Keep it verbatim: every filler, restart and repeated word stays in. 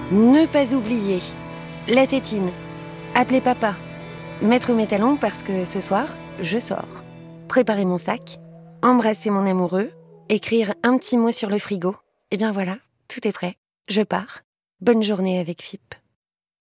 Ne pas oublier la tétine, appeler papa, mettre mes talons parce que ce soir, je sors, préparer mon sac, embrasser mon amoureux, écrire un petit mot sur le frigo. Et bien voilà, tout est prêt, je pars. Bonne journée avec F I P.